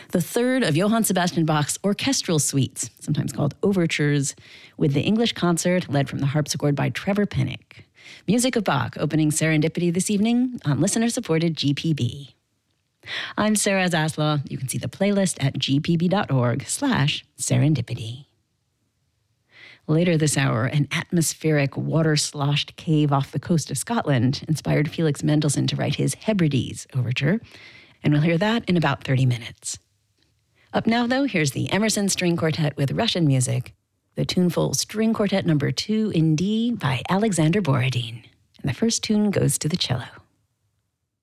The third of Johann Sebastian Bach's orchestral suites, sometimes called overtures, with the English concert led from the harpsichord by Trevor Pennock. Music of Bach opening Serendipity this evening on listener-supported GPB. I'm Sarah Zaslaw. You can see the playlist at gpb.org/serendipity. Later this hour, an atmospheric, water-sloshed cave off the coast of Scotland inspired Felix Mendelssohn to write his Hebrides overture, and we'll hear that in about 30 minutes. Up now, though, here's the Emerson String Quartet with Russian music, the tuneful String Quartet No. 2 in D by Alexander Borodin. And the first tune goes to the cello.